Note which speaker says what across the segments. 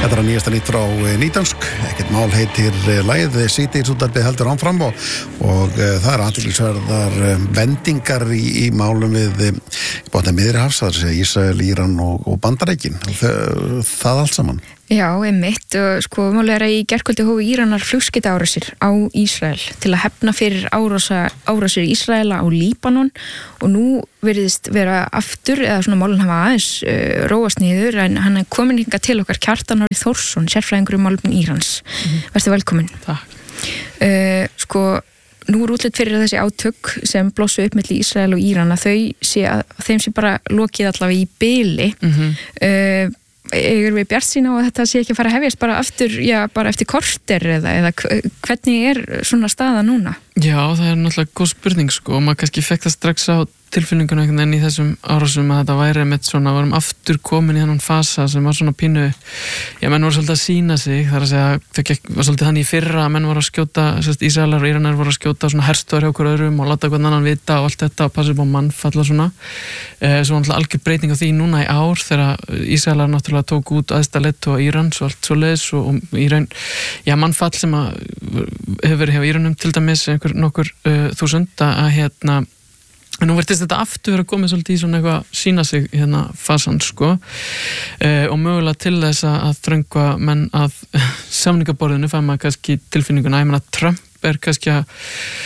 Speaker 1: Þetta nýjasta nýtt frá Nýdansk, ekkert mál heitir lagið, síðdegisútvarpið heldur áfram og það athyglisverðar vendingar í málum við botni Miðjarðarhafs, það segja Ísrael, Íran og Bandaríkin, það allt saman.
Speaker 2: Já, einmitt, sko málega í gærkvöldi hófu Íranar flugskeytaárásir á Ísrael til að hefna fyrir árásir Ísraela á Líbanon og nú virðist vera aftur, eða svona málun hafa aðeins róast niður, en hann er komin hingað til okkar Kjartan Orri Þórsson, sérfræðingur málefni Írans. Vertu velkomin.
Speaker 3: Takk.
Speaker 2: Sko, nú útlit fyrir þessi átök sem blossu upp milli Ísrael og Íran að þeim sé bara lokið allavega í bili. Erum við bjartsýn á að þetta sé ekki að fara að hefjast bara aftur, bara eftir korter eða hvernig svona staða núna?
Speaker 3: Já, það náttúrulega góð spurning sko, og maður kannski fekk það strax á tilfinninguna einhvern veginn í þessum árásum að þetta væri með svona, varum aftur komin í þennan fasa sem var svona pínu, menn voru svolítið að sýna sig, þar að segja, það var svolítið þannig í fyrra að menn voru að skjóta, Ísraelar og Íranar voru að skjóta svona herstöðar hjá okkur öðrum og láta hvern annan vita og allt þetta og passa upp á mannfall og svona. Svo náttúrulega algjör breyting á því núna í ár þegar Ísraelar náttúrulega tók út æðsta leiðtoga Írans og allt svoleiðis og í raun, mannfall sem að hefur verið hjá Íranum til dæmis nokkur þúsund að en nú verðist þetta aftur vera komið svolítið í svona eitthvað sína sig fasan sko og mögulega til þess að þröngva menn að samningaborðinu fær maður kannski tilfinninguna, ég meina Trump er kannski að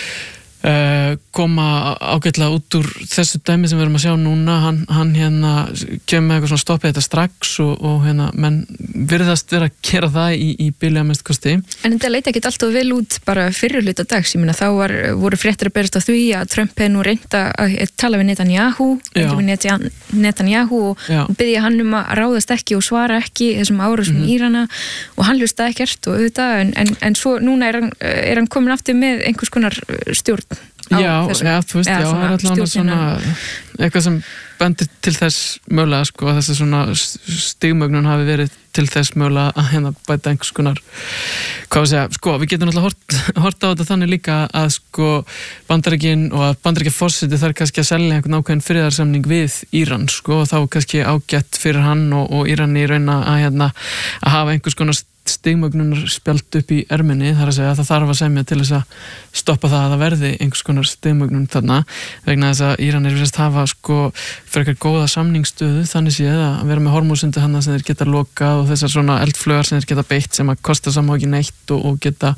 Speaker 3: koma ágætlega út úr þessu dæmi sem við erum að sjá núna, hann kemur með eitthvað svona stoppið þetta strax og menn virðast vera að gera það í bili að mest kosti.
Speaker 2: En þetta leit ekki alltaf vel út bara fyrir hluta dags, ég meina þá voru fréttir að berast á því að Trump hefði nú reynt að tala við Netanyahu og biðja hann að ráðast ekki og svara ekki þessum árásum Írana og hann hlustaði ekkert og auðvitað en svo núna er hann komin aftur með einhvers konar stjórn.
Speaker 3: Já, þú veist, það er allavega svona eitthvað sem bendir til þess mögulega sko að þessi svona stigmögnun hafi verið til þess mögulega að bæta einhvers konar, hvað við segja, sko við getum náttúrulega hort á þetta þannig líka að sko Bandaríkin og að Bandaríkjaforseti þarf kannski að selja einhvern ákveðin friðarsamning við Íran sko og þá kannski ágætt fyrir hann og Íran í raun að hafa einhvers konar stigmögnunar spjald upp í erminni, þar að segja að það þarf að semja til þess að stoppa það að það verði einhvers konar stigmögnun þarna vegna þess að Íranir virðast hafa sko frekar góða samningsstöðu þannig séð að vera með hormónsundi hana sem þeir geta lokað og þessar svona eldflögar sem þeir geta beitt sem að kosta saman ekki neitt og geta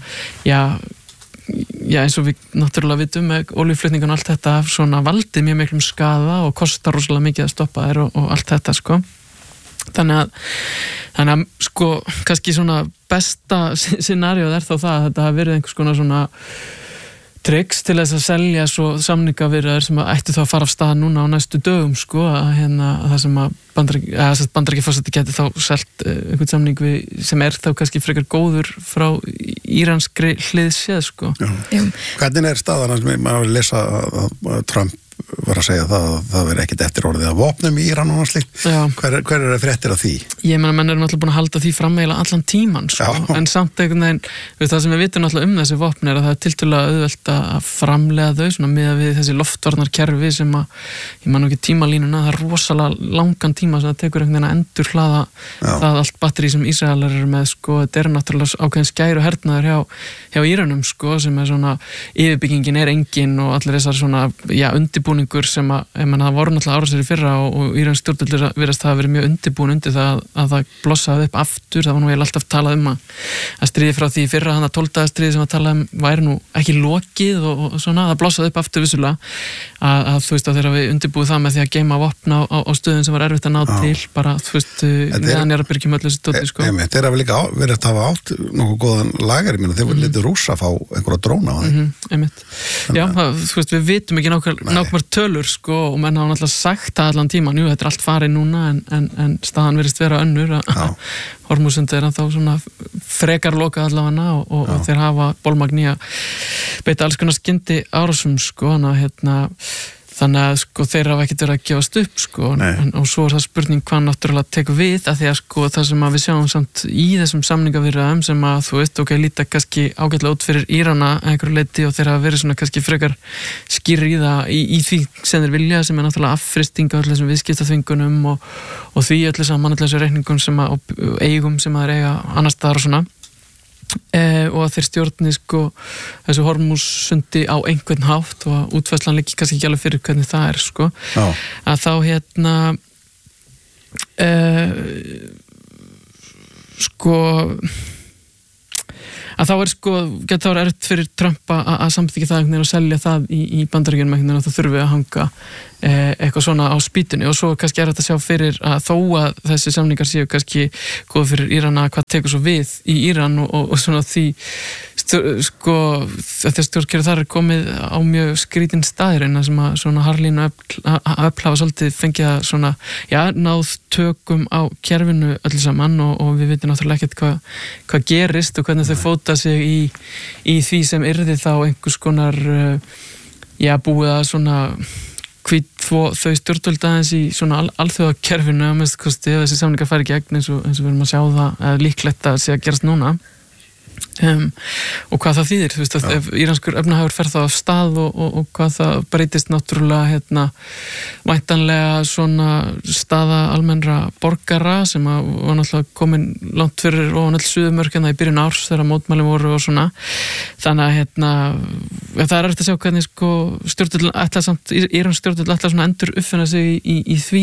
Speaker 3: eins og við náttúrulega vitum með olíuflutningun og allt þetta svona valdið mjög miklum skaða og kostar rosalega mikið að stoppa þær og allt þetta sko. Þannig að sko kannski svona besta scenarióð er þá það að þetta hafi verið einhvers konar svona tricks til þess að selja svo samningaviðræður sem að ættu þá að fara af stað núna á næstu dögum sko að það sem að Bandaríkjaforseti geti þá selt einhvern samning sem er þá kannski frekar góður frá íranskri hlið séð sko.
Speaker 1: Já. Hvernig er staðan sem maður vil lesa að Trump var að segja það verið ekkert eftir orðið að vopnum í Íran og slíkt. Hver er það fréttir af því? Ég
Speaker 3: meina, menn eru náttúrulega búin að halda því fram eiginlega allan tíman, sko. En samt einhvern veginn, það sem við vitum náttúrulega þessi vopn er að það er tiltölulega auðvelt að framleiða þau, svona miðað við þessi loftvarnarkerfi sem ég man ekki tímalínuna, það er rosalega langan tíma sem það tekur einhvern veginn að endur hlaða það allt batteri sem Ísraelar eru með, sko. Þetta er náttúrulega ákveðin skæru hernaður hjá Íranum, sko, sem er svona yfirbyggingin er engin og allir þessar svona, undirbúningur sem það voru náttúrulega árásir í fyrra og Írans stjórnvöld virðast það að vera mjög undirbúin undir það að það blossaði upp aftur, það var nú alltaf talað að stríði frá því fyrra, þannig að 12. stríði sem að tala væri nú ekki lokið og svona, það blossaði upp aftur vissulega að þú veist að þegar við undirbúið það með því að geyma vopn á stöðum sem var erfitt að ná til, bara þú veist neðan er að byrkjum öllu þessi tóti sko.
Speaker 1: Þeir hafa líka verið að hafa átt nokkuð góðan lagar, ég meina þeir voru litið Rússa að fá einhverja dróna á þeim.
Speaker 3: Já, þú veist, við vitum ekki nákvæmar tölur sko og menn hafa náttúrulega sagt það allan tíman, jú, þetta er allt farið núna en staðan virðist vera önnur að Hormúsund er þá svona frekar lokað allavega og þeir hafa bólmagn í að beita alls konar skyndi árásum sko, þannig að þannig að sko þeir hafa ekkert verið að gefast upp sko, og svo það spurning hvað náttúrulega tekur við, að því að sko það sem að við sjáum samt í þessum samningaviðræðum sem að þú veist, líta kannski ágætlega út fyrir Írana að einhverju leyti og þeir hafa verið svona kannski frekar skýrir í það í því sem þeir vilja, sem náttúrulega affristing á þessum viðskiptaþvingunum og því öllu saman þessu reikningum sem að, og eigum sem að þeir eiga annars staðar og svona. Og að þeir stjórni sko þessu Hormússundi á einhvern hátt og útfærslan liggi kannski ekki alveg fyrir hvernig það sko. Að þá sko að þá sko, getur það erfitt fyrir Trump að samþykja það og selja það í Bandaríkjunum einhvern veginn, og það þurfi að hanga eitthvað svona á spýtunni, og svo kannski erfitt að sjá fyrir að þó að þessi samningar séu kannski góð fyrir Írana, hvað tekur svo við í Íran og svona því sko að þess stjórnkerfi þar komið á mjög skrítin staðir en sem að svona harlínu öfl hafa svolítið fengið að svona, náð tökum á kerfinu öllu saman og við veitum náttúrulega ekkert hvað gerist og hvernig þau fóta sig í því sem yrði þá einhvers konar búið að svona þau stjórnvöld aðeins í svona alþjóðakerfinu að mest kosti ef þessi samningar færi gegn eins og við erum að sjá það eða líklegt að sé að gerast núna. Og hvað það þýðir, þú veist, að ef íranskur efnahagur fer það af stað og hvað það breytist náttúrulega væntanlega svona staða almennra borgara sem að var náttúrulega komin langt fyrir og náttúrulega Suðurmörk í byrjun árs þegar mótmælin voru og svona, þannig að það er eftir að sjá hvernig sko stjórnvöld ætla samt, Írans stjórnvöld ætla svona endur uppfinna sig í því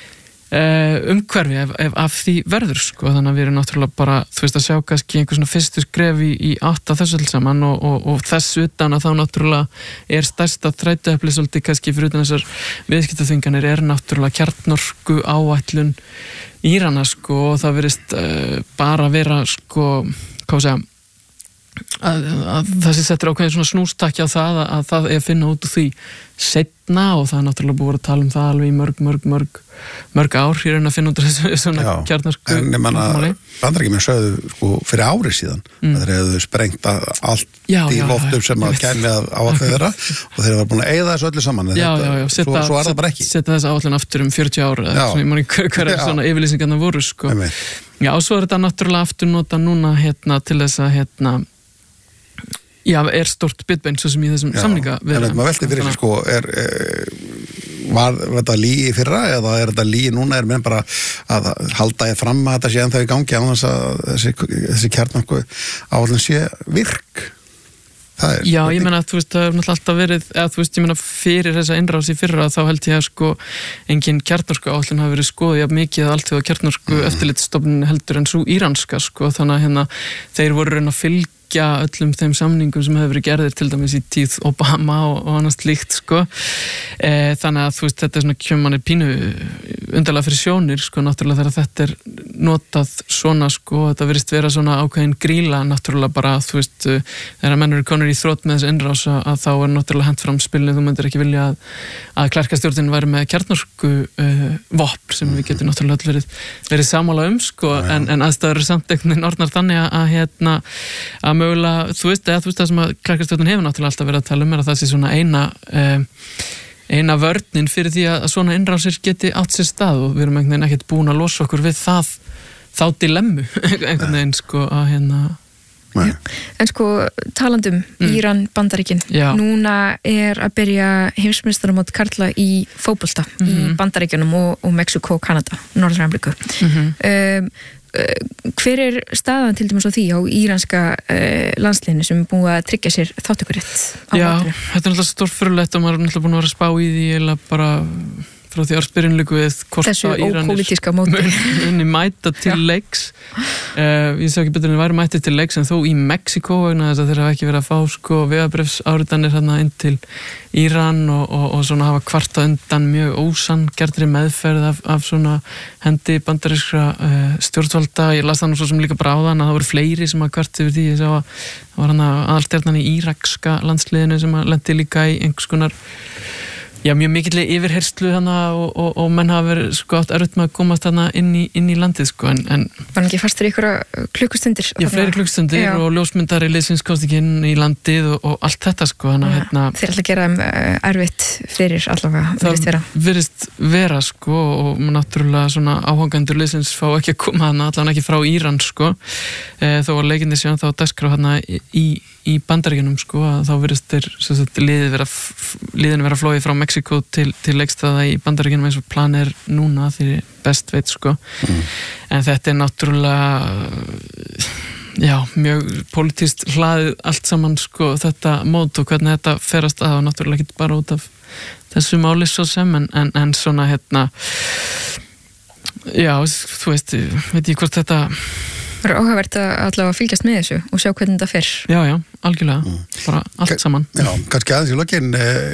Speaker 3: umhverfi ef af því verður sko, þannig að við erum náttúrulega bara þú veist að sjá kannski einhver svona fyrstu skref í átt að þessu alls saman og þess utan að þá náttúrulega stærsta þrætuepli svolítið kannski fyrir utan þessar viðskiptaþvinganir náttúrulega kjarnorku áætlun Írana sko, og það verðist bara vera sko, hvað segja að þessi settur ákveðin svona snústakki á það að það finna út úr því seinna og það náttúrulega búið að tala það alveg í mörg ár í raun að finna út úr þessu svona kjarnorku máli.
Speaker 1: Bandaríkjamenn sögðu sko fyrir ári síðan að þeir hefðu sprengt allt í loftum sem að kæmi að áætla þeirra og þeir var búin að eyða þessu öllu saman svo er það bara ekki.
Speaker 3: Setja þessu áætlun aftur 40 ára eða svona, ég man ekki hverja svona yfirlýsingarnar voru sko. Já, og svo er þetta náttúrulega aftur nota núna til þess að stort bitbein svo sem í þessum samninga
Speaker 1: en maður velti fyrir sig sko var þetta líi fyrra eða er þetta líi núna, menn bara að halda ég fram að þetta sé ennþá í gangi án þess að þessi kjarnorku áætlun sé virk
Speaker 3: Já, ég meina að þú veist, það hefur náttúrulega alltaf verið eða þú veist, ég meina fyrir þessa innrás í fyrra þá held ég að sko engin kjarnorku áætlun hafi verið skoðið jafn mikið að allt því að kjarnorku eftirlitsstofnun heldur en svo íranska sko, þannig að þeir voru raun að fylgja öllum þeim samningum sem hefur verið gerðir til dæmis í tíð Obama og annars líkt sko. Þannig að þú veist þetta svona kemur manni pínu undarlega fyrir sjónir sko, náttúrulega þegar þetta notað svona sko, þetta virðist vera svona ákveðin gríla náttúrulega bara þú veist þegar menn eru konur í þrótt með þessu innrás að þá er náttúrulega hent fram spilinu, þú myndir ekki vilja að klerkastjórnin væri með kjarnorku vopn sem við getum náttúrulega verið sammála sko, en aðstæður samt einhvern veginn orðnar þannig að mögulega, þú veist það sem að klerkastjórnin hefur náttúrulega alltaf verið að tala er að það sé svona eina vörnin fyrir því að svona innrásir geti átt sér stað og við erum einhvern veginn ekkert búin að losa okkur við þá dilemmu einhvern veginn sko að
Speaker 2: En sko, talandum Íran, Bandaríkin núna er að byrja heimsmeistaramót karla í fótbolta í Bandaríkjunum og Mexíkó og Kanada, Norður-Ameríku hver er staðan til dæmis á því á íranska landsliðinu sem er búið að tryggja sér þátttökurétt á
Speaker 3: Já, þetta er náttúrulega stórfurulegt og maður er náttúrulega búin að vera að spá í því eða bara frá því ársbyrjunleiku við
Speaker 2: þessu ópolítíska móti
Speaker 3: muni mæta til leiks ég sé ekki betur en væri mætið til leiks en þó í Mexíkó vegna þess að þeir hafa ekki verið að fá sko vegabréfsáritanir hérna inn til Íran og svona hafa kvarta undan mjög ósanngjarnri meðferð af svona hendi bandarískra stjórnvalda. Ég las það nú svo sem líka bara á þann að það voru fleiri sem að kvart yfir því. Ég sá að það var hann aðalstjarnan í írakska landsliðinu sem að lendi líka í einhvers konar Já, mjög mikilvæg yfirherslu hana og menn hafa verið sko átt erfitt með að komast hana inn í landið sko en
Speaker 2: Var hann ekki fastur í einhverja klukkustundir?
Speaker 3: Já, fleiri klukkustundir og ljósmyndari liðsins komst ekki inn í landið og allt þetta sko hana,
Speaker 2: Þeir ætla að gera erfitt fyrir allavega,
Speaker 3: virðist vera sko og náttúrulega svona áhangendur liðsins fá ekki að koma hana allavega ekki frá Íran sko þó að leikinni séðan þá dagskrá hana í Bandaríkjunum sko að þá virðist þeir liðin vera flóið frá Mexíkó til leikstaða í Bandaríkjunum eins og planið núna því best veit sko en þetta náttúrulega já, mjög pólitískt hlaðið allt saman sko þetta mót og hvernig þetta ferast að og náttúrulega ekki bara út af þessu máli svo sem en svona já, þú veist, veit ég hvort þetta
Speaker 2: Það áhugavert að allavega fylgjast með þessu og sjá hvernig þetta fer. Já,
Speaker 3: algjörlega. Bara allt saman.
Speaker 1: Já, kannski aðeins í lokin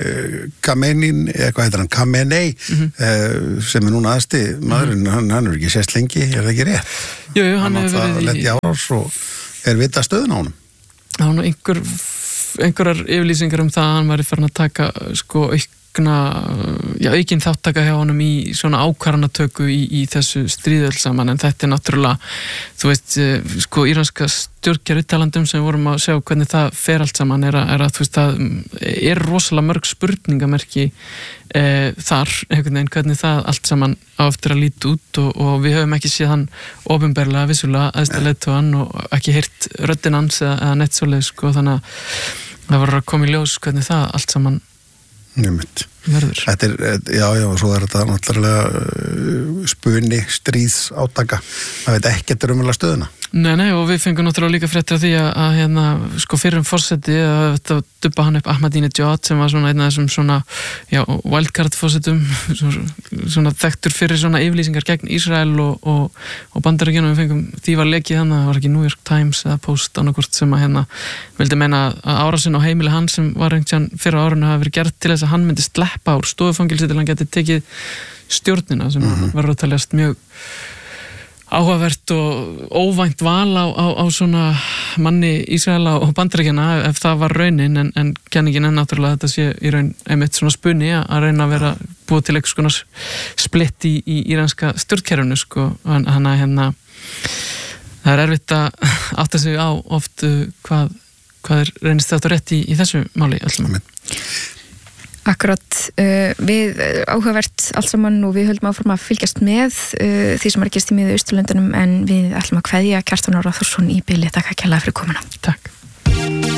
Speaker 1: Khamenei sem núna aðsti maðurinn, hann ekki sést lengi, það ekki rétt?
Speaker 3: Jú, hann hefur verið
Speaker 1: lent í árás og vita stöðun á honum.
Speaker 3: Það var einhverjar yfirlýsingar það að hann væri farin að taka sko aukinn þáttaka hjá honum í svona ákvarðanatöku í þessu stríðöld saman en þetta náttúrulega, þú veist, sko íranska stjórnkerutalandum sem við vorum að sjá hvernig það fer allt saman er að þú veist, það rosalega mörg spurningamerki þar, einhvern veginn, hvernig það allt saman á eftir að líta út og við höfum ekki séð hann opinberlega vissulega æðsta leiðtogann og ekki heyrt röddinn hans eða neitt svoleið, sko, þannig að það var að koma í ljós hvernig það allt saman verður.
Speaker 1: Þetta já, svo þetta náttúrulega spuni stríðs átaka það veit ekkert umlega stöðuna.
Speaker 3: Nei, og við fengum náttúrulega líka fréttir af því að sko fyrir forseti að dubba hann upp Ahmadinejad sem var svona einn af þessum svona, já, wildcard forsetum svona þekktur fyrir svona yfirlýsingar gegn Ísrael og Bandaríkjunum við fengum, því var lekið hann, það var ekki New York Times eða Post annarkvort sem að vildi meina að árásin á heimili hans sem var einhvern fyrir árunni hafa verið gert til þess að hann myndi sleppa úr stofufangilsi til hann geti tekið stjórnina sem verður að teljast mjög áhugavert og óvænt val á svona manni Ísraela og Bandaríkjanna ef það var raunin en kenningin náttúrulega þetta sé í raun einmitt svona spunni að reyna að vera búið til einhvers konar splitt í íranska stjórnkerfinu sko hann það er erfitt að átta sig á oft hvað reynist þetta rétt í þessu máli alltaf.
Speaker 2: Akkurat, við áhugavert allt saman og við höldum áfram að fylgjast með því sem er gerst í miðausturlöndunum en við ætlum að kveðja Kjartan Orra Þórsson í bili. Takk kærlega fyrir komuna.
Speaker 3: Takk.